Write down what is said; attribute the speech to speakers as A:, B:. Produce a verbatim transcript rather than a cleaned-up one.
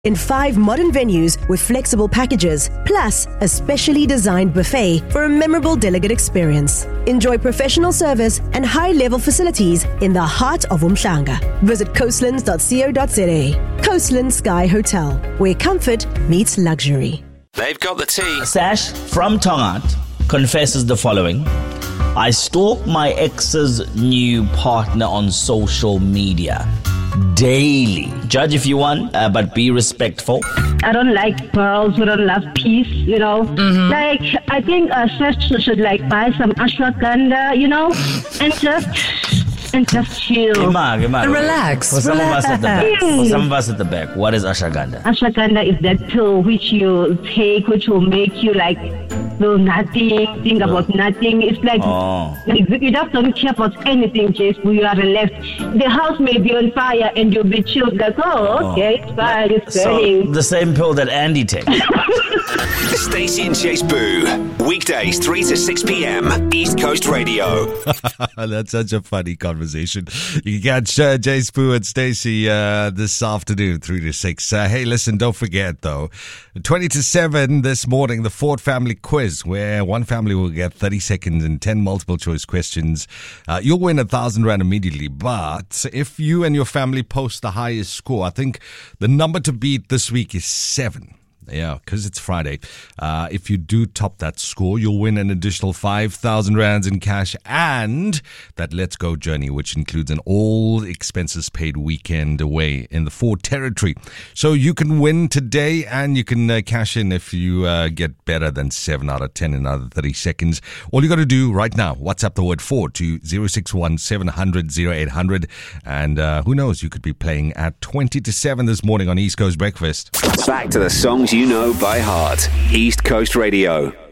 A: in five modern venues with flexible packages, plus a specially designed buffet for a memorable delegate experience. Enjoy professional service and high-level facilities in the heart of Umhlanga. Visit coastlands dot co dot za. Coastland Sky Hotel, where comfort meets luxury.
B: They've got the tea.
C: Sash from Tongat confesses the following. I stalk my ex's new partner on social media daily. Judge if you want, uh, but be respectful.
D: I don't like girls who don't love peace, you know. Mm-hmm. Like, I think a sister should like buy some ashwagandha, you know, and just and just chill.
C: Ima, Ima,
E: relax.
C: For some
E: relax.
C: of us at the back, for some of us at the back, what is ashwagandha?
D: Ashwagandha is that pill which you take, which will make you like feel nothing, think about nothing. It's like
C: Oh.
D: you just don't care about anything, Jace. You are relaxed. The house may be on fire and you'll be chilled. Like, oh, okay, it's fine, it's
C: So
D: burning.
C: the same pill that Andy takes.
B: Stacey and Jace Boo. Weekdays three to six p.m. East Coast Radio.
F: That's such a funny conversation. You can catch uh, Jace Boo and Stacey uh, this afternoon, three to six. Uh, hey, listen, don't forget, though, twenty to seven this morning, the Ford Family Quiz, where one family will get thirty seconds and ten multiple choice questions. Uh, you'll win a thousand rand immediately. But if you and your family post the highest score, I think the number to beat this week is seven. Yeah, because it's Friday. Uh, if you do top that score, you'll win an additional five thousand rands in cash and that Let's Go journey, which includes an all expenses paid weekend away in the Ford territory. So you can win today and you can uh, cash in if you uh, get better than seven out of ten in another thirty seconds. All you got to do right now, WhatsApp the word Ford to zero six one seven hundred oh eight hundred. And uh, who knows, you could be playing at twenty to seven this morning on East Coast Breakfast.
B: Back to the songs you know by heart. East Coast Radio.